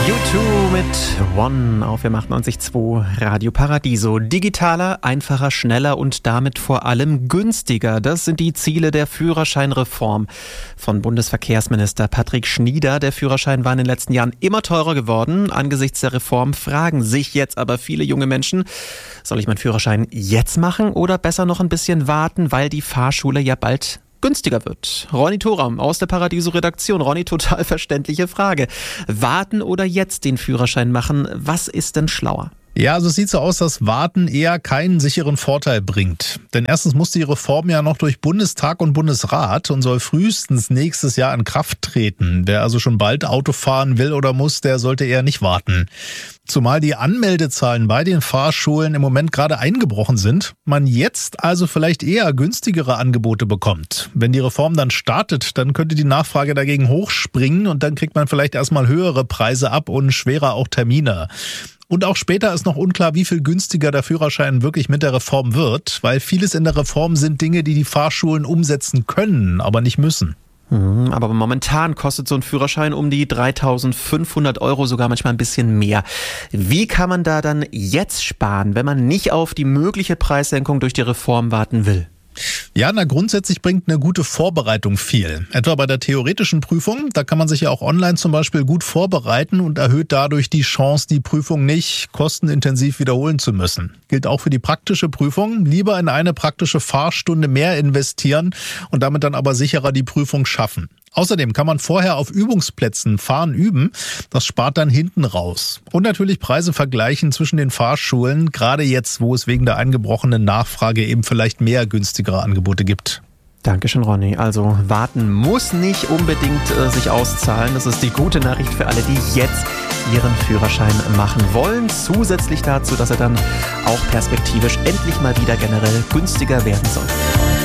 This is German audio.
U2 mit One auf FM 98.2 Radio Paradiso. Digitaler, einfacher, schneller und damit vor allem günstiger. Das sind die Ziele der Führerscheinreform von Bundesverkehrsminister Patrick Schnieder. Der Führerschein war in den letzten Jahren immer teurer geworden. Angesichts der Reform fragen sich jetzt aber viele junge Menschen, soll ich meinen Führerschein jetzt machen oder besser noch ein bisschen warten, weil die Fahrschule ja bald günstiger wird. Ronny Thoram aus der Paradiso-Redaktion. Ronny, total verständliche Frage. Warten oder jetzt den Führerschein machen? Was ist denn schlauer? Ja, also es sieht so aus, dass Warten eher keinen sicheren Vorteil bringt. Denn erstens muss die Reform ja noch durch Bundestag und Bundesrat und soll frühestens nächstes Jahr in Kraft treten. Wer also schon bald Auto fahren will oder muss, der sollte eher nicht warten. Zumal die Anmeldezahlen bei den Fahrschulen im Moment gerade eingebrochen sind, man jetzt also vielleicht eher günstigere Angebote bekommt. Wenn die Reform dann startet, dann könnte die Nachfrage dagegen hochspringen und dann kriegt man vielleicht erstmal höhere Preise ab und schwerer auch Termine. Und auch später ist noch unklar, wie viel günstiger der Führerschein wirklich mit der Reform wird, weil vieles in der Reform sind Dinge, die die Fahrschulen umsetzen können, aber nicht müssen. Aber momentan kostet so ein Führerschein um die 3.500 €, sogar manchmal ein bisschen mehr. Wie kann man da dann jetzt sparen, wenn man nicht auf die mögliche Preissenkung durch die Reform warten will? Ja, grundsätzlich bringt eine gute Vorbereitung viel. Etwa bei der theoretischen Prüfung, da kann man sich ja auch online zum Beispiel gut vorbereiten und erhöht dadurch die Chance, die Prüfung nicht kostenintensiv wiederholen zu müssen. Gilt auch für die praktische Prüfung. Lieber in eine praktische Fahrstunde mehr investieren und damit dann aber sicherer die Prüfung schaffen. Außerdem kann man vorher auf Übungsplätzen fahren üben. Das spart dann hinten raus. Und natürlich Preise vergleichen zwischen den Fahrschulen, gerade jetzt, wo es wegen der eingebrochenen Nachfrage eben vielleicht mehr günstigere Angebote gibt. Dankeschön, Ronny. Also warten muss nicht unbedingt sich auszahlen. Das ist die gute Nachricht für alle, die jetzt ihren Führerschein machen wollen. Zusätzlich dazu, dass er dann auch perspektivisch endlich mal wieder generell günstiger werden soll.